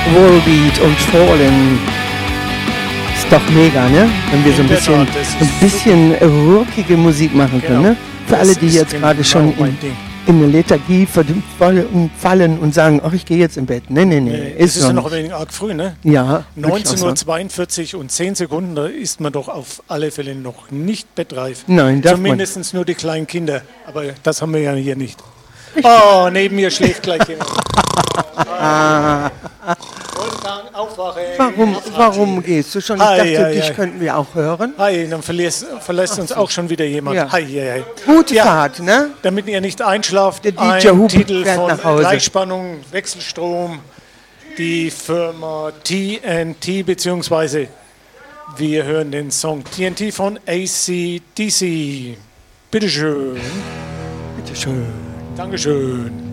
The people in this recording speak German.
Volbeat und Fallen. Ist doch mega, ne? Wenn wir so ein bisschen rockige Musik machen können, ne? Für alle, die jetzt gerade schon in eine Lethargie fallen und sagen, ach, ich gehe jetzt im Bett. Nee. Es ist ja noch ein wenig arg früh, ne? Ja. 19:42 und 10 Sekunden, da ist man doch auf alle Fälle noch nicht bettreif. Nein, darf man. Zumindest nur die kleinen Kinder. Aber das haben wir ja hier nicht. Oh, neben mir schläft gleich jemand. Wolfgang, aufwachen. Warum gehst du schon? Ich dachte, dich könnten wir auch hören. Hi, dann verlässt uns auch schon wieder jemand. Ja. Hi. Gute Fahrt, ne? Damit ihr nicht einschlaft, der DJ ein Hubert Titel fährt von nach Hause. Gleichspannung, Wechselstrom, die Firma TNT, beziehungsweise wir hören den Song TNT von AC/DC. Bitteschön. Bitteschön. Dankeschön.